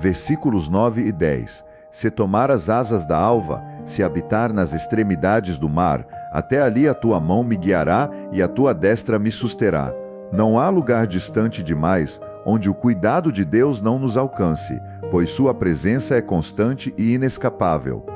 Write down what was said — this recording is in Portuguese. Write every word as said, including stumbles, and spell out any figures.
Versículos nove e dez. Se tomar as asas da alva, se habitar nas extremidades do mar, até ali a tua mão me guiará e a tua destra me susterá. Não há lugar distante demais onde o cuidado de Deus não nos alcance, pois sua presença é constante e inescapável.